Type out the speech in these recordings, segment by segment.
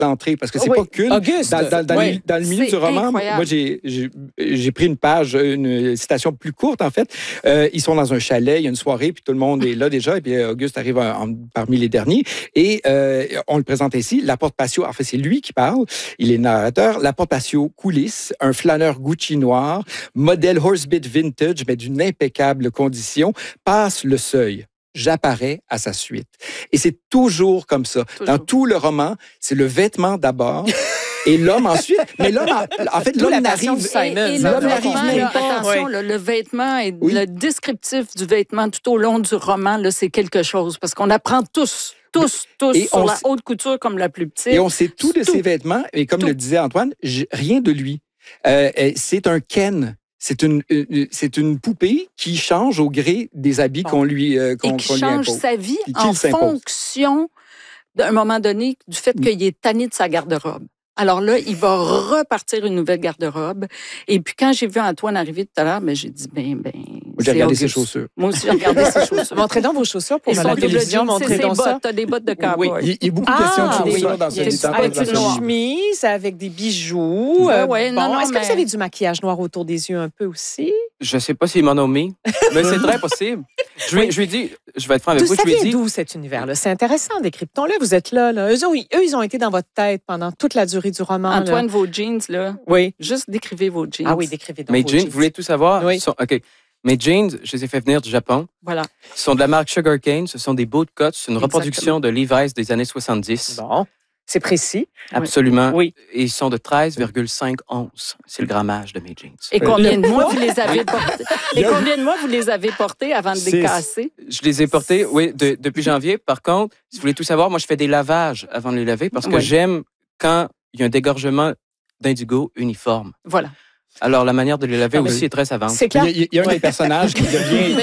l'entrée, parce que c'est pas qu'une. Auguste. Dans le milieu du roman, incroyable. moi, j'ai pris une citation plus courte, en fait. Ils sont dans un chalet, il y a une soirée, puis tout le monde est là déjà, et puis Auguste arrive parmi les derniers. Et on le présente ici, la porte patio. En fait, c'est lui qui parle, il est narrateur. La porte patio coulisse, un flâneur Gucci noir, modèle Horsebit vintage, mais d'une impeccable condition, passe le seuil. J'apparais à sa suite. Et c'est toujours comme ça. Toujours. Dans tout le roman, c'est le vêtement d'abord. Et l'homme ensuite. Mais l'homme, en fait, l'homme n'arrive. Et le vêtement, là, attention, là, le vêtement et le descriptif du vêtement tout au long du roman, là, c'est quelque chose. Parce qu'on apprend tous sur la haute couture comme la plus petite. Et on sait tout de ses vêtements. Et comme le disait Antoine, rien de lui. C'est un Ken. C'est une poupée qui change au gré des habits qu'on lui impose. Et qui change sa vie en fonction, d'un moment donné, du fait qu'il est tanné de sa garde-robe. Alors là, il va repartir une nouvelle garde-robe. Et puis, quand j'ai vu Antoine arriver tout à l'heure, j'ai dit, j'ai regardé ses chaussures. Moi aussi, j'ai regardé ses chaussures. Montrez donc vos chaussures pour la télévision. Montrez donc ça. T'as des bottes de cowboy. Oui, il y a beaucoup de questions de chaussures dans ce livre. Avec une chemise, avec des bijoux. Est-ce que vous avez du maquillage noir autour des yeux un peu aussi? Je ne sais pas s'il m'a nommé, mais c'est très possible. Je lui ai dit, je vais être franc avec vous, Ça vient d'où cet univers-là? C'est intéressant, décryptons-le. Vous êtes là. Eux, ils ont été dans votre tête pendant toute la durée du roman. Antoine, vos jeans, là. Oui. Juste décrivez vos jeans. Ah oui, décrivez donc Mes vos jeans, jeans. vous voulez tout savoir? Oui. OK. Mes jeans, je les ai fait venir du Japon. Voilà. Ce sont de la marque Sugarcane. Ce sont des bootcuts. C'est une reproduction de Levi's des années 70. Bon. C'est précis. Absolument. Oui. Et ils sont de 13,5 onces. C'est le grammage de mes jeans. Et combien de mois vous les avez portés? Et combien de mois vous les avez portés avant de les casser? Je les ai portés, oui, depuis janvier. Par contre, si vous voulez tout savoir, moi, je fais des lavages avant de les laver parce que j'aime quand il y a un dégorgement d'indigo uniforme. Voilà. Alors, la manière de les laver aussi est très savante. C'est clair. Il y a un des personnages qui devient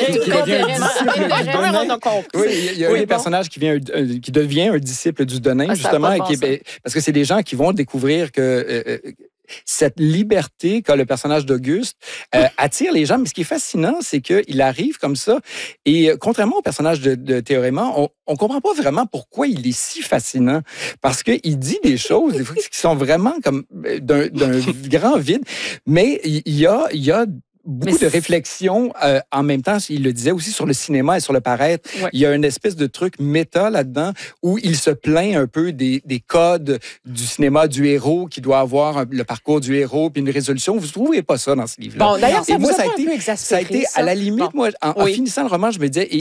il y a un des personnages qui devient un disciple du Denain, justement, parce que c'est des gens qui vont découvrir que cette liberté qu'a le personnage d'Auguste attire les gens. Mais ce qui est fascinant, c'est qu'il arrive comme ça. Et contrairement au personnage de Théoréma, on ne comprend pas vraiment pourquoi il est si fascinant. Parce qu'il dit des choses, des fois, qui sont vraiment comme d'un grand vide. Mais il y a beaucoup de réflexions en même temps, il le disait aussi sur le cinéma et sur le paraître. Ouais. Il y a une espèce de truc méta là-dedans où il se plaint un peu des codes du cinéma du héros qui doit avoir le parcours du héros puis une résolution. Vous ne trouvez pas ça dans ce livre-là? Bon, d'ailleurs, ça vous a un peu exaspéré, ça a été à la limite, moi, en finissant le roman, je me disais...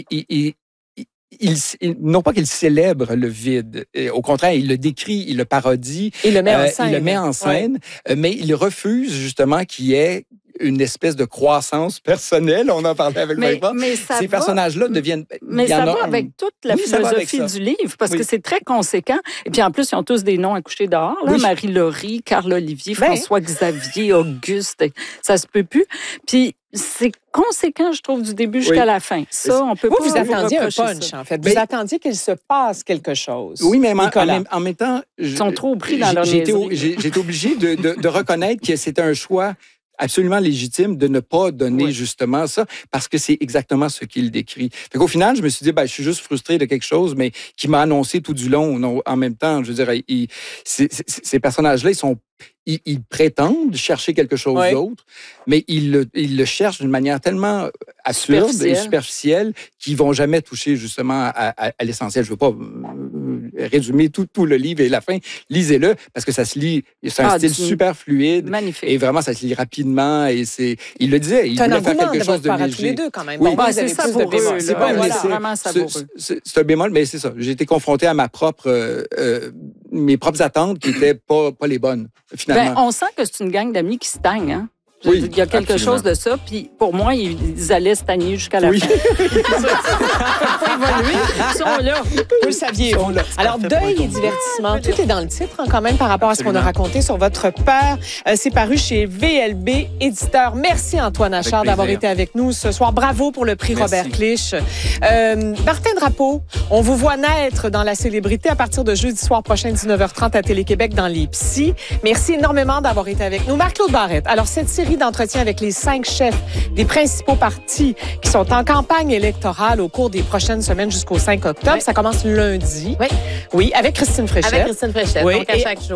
non pas qu'il célèbre le vide, au contraire, il le décrit, il le parodie, il le met en scène, mais il refuse justement qu'il y ait une espèce de croissance personnelle. On en parlait avec Maëva. Ces personnages-là deviennent... Mais ça va avec toute la philosophie du livre, parce que c'est très conséquent. Et puis en plus, ils ont tous des noms à coucher dehors. Là. Marie-Laurie, Carl-Olivier, François-Xavier, Auguste, ça se peut plus. Puis c'est conséquent, je trouve, du début jusqu'à la fin. Ça, on peut pas... Vous attendiez un punch, en fait. Vous attendiez qu'il se passe quelque chose. Oui, mais en même temps... Ils sont trop pris dans leur niaiserie. J'ai été obligé de reconnaître que c'était un choix absolument légitime de ne pas donner justement ça, parce que c'est exactement ce qu'il décrit. Fait qu'au final, je me suis dit, je suis juste frustré de quelque chose, mais qui m'a annoncé tout du long. En même temps, je veux dire, ces personnages-là, ils prétendent chercher quelque chose d'autre, mais ils le cherchent d'une manière tellement absurde et superficielle qu'ils ne vont jamais toucher justement à l'essentiel. Je ne veux pas résumer tout le livre et la fin. Lisez-le, parce que ça se lit, c'est un style super fluide. Magnifique. Et vraiment, ça se lit rapidement. Et il le disait, il voulait faire quelque chose de léger. Tous les deux, quand même. Oui, c'est savoureux. C'est pas vraiment savoureux. C'est un bémol, mais c'est ça. J'ai été confronté à mes propres attentes qui n'étaient pas les bonnes, finalement. On sent que c'est une gang d'amis qui se tagnent, hein? Oui, il y a quelque chose de ça. Puis pour moi, ils allaient se tagner jusqu'à la fin. Ils pas évoluer. Ils sont là. Vous le saviez. Alors, deuil et divertissement, tout est dans le titre quand même par rapport à ce qu'on a raconté sur votre père. C'est paru chez VLB Éditeur. Merci Antoine Achard d'avoir été avec nous ce soir. Bravo pour le prix Robert Clich. Martin Drapeau, on vous voit naître dans la célébrité à partir de jeudi soir prochain, 19h30 à Télé-Québec dans les Psy. Merci énormément d'avoir été avec nous. Marc-Claude Barrette. Alors, cette série série d'entretiens avec les 5 chefs des principaux partis qui sont en campagne électorale au cours des prochaines semaines jusqu'au 5 octobre. Ça commence lundi. Oui, avec Christine Fréchette. Oui, donc à chaque jour.